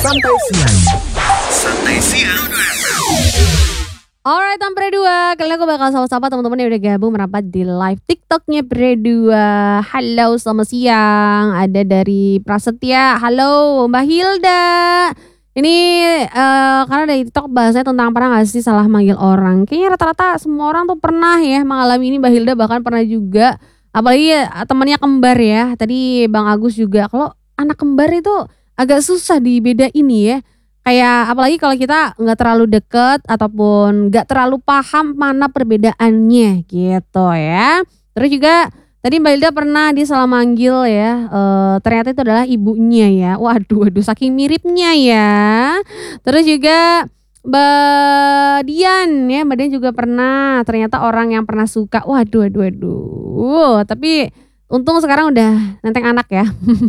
Santai Siang. Santai Siang. Alright, Bre 2, kali ini aku bakal sapa-sapa teman-teman yang udah gabung merapat di live TikToknya Bre 2. Halo, selamat siang. Ada dari Prasetya. Halo, Mbak Hilda. Ini karena dari TikTok bahasanya tentang pernah gak sih salah manggil orang. Kayaknya rata-rata semua orang tuh pernah ya mengalami ini. Mbak Hilda bahkan pernah juga. Apalagi temannya kembar ya. Tadi Bang Agus juga. Kalau anak kembar itu agak susah dibedain ya. Kayak apalagi kalau kita nggak terlalu deket ataupun nggak terlalu paham mana perbedaannya gitu ya. Terus juga tadi Mbak Hilda pernah dia salah manggil ya, ternyata itu adalah ibunya ya. Waduh saking miripnya ya. Terus juga Mbak Dian ya, Mbak Dian juga pernah ternyata orang yang pernah suka. Waduh. Tapi untung sekarang udah nenteng anak ya.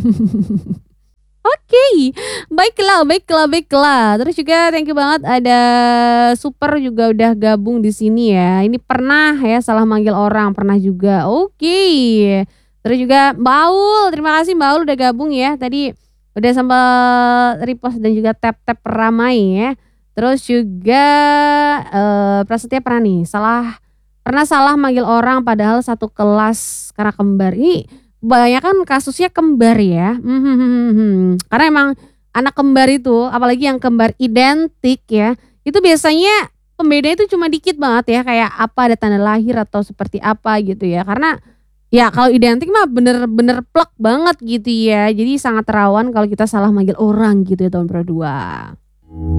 Oke, baiklah. Terus juga thank you banget ada Super juga udah gabung di sini ya. Ini pernah ya salah manggil orang, pernah juga. Oke. Terus juga Mbak Aul, terima kasih Mbak Aul udah gabung ya. Tadi udah sempat repost dan juga tap-tap ramai ya. Terus juga Prasetya pernah nih pernah salah manggil orang padahal satu kelas karena kembar. Kebanyakan kasusnya kembar ya. Karena emang anak kembar itu, apalagi yang kembar identik ya, itu biasanya pembeda itu cuma dikit banget ya, kayak apa ada tanda lahir atau seperti apa gitu ya. Karena ya kalau identik mah bener-bener plek banget gitu ya. Jadi sangat rawan kalau kita salah manggil orang gitu ya tahun 2.